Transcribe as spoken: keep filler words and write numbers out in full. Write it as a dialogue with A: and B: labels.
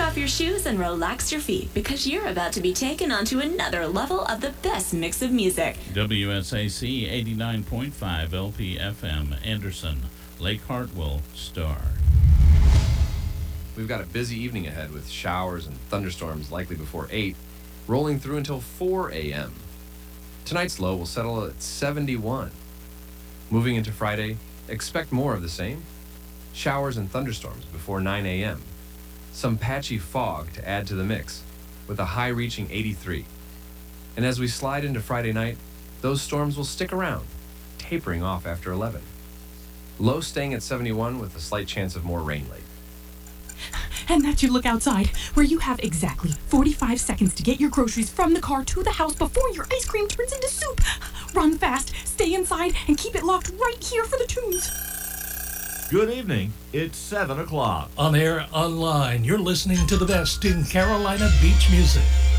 A: off your shoes and relax your feet because you're about to be taken onto another level of the best mix of music.
B: W S A C eighty-nine point five L P F M, Anderson, Lake Hartwell, Star.
C: We've got a busy evening ahead with showers and thunderstorms likely before eight, rolling through until four a.m. Tonight's low will settle at seventy-one. Moving into Friday, expect more of the same. Showers and thunderstorms before nine a.m. Some patchy fog to add to the mix, with a high reaching eighty-three. And as we slide into Friday night, those storms will stick around, tapering off after eleven. Low staying at seventy-one with a slight chance of more rain late.
D: And that's your look outside, where you have exactly forty-five seconds to get your groceries from the car to the house before your ice cream turns into soup. Run fast, stay inside, and keep it locked right here for the tunes.
E: Good evening. It's seven o'clock.
F: On air, online, you're listening to the best in Carolina beach music.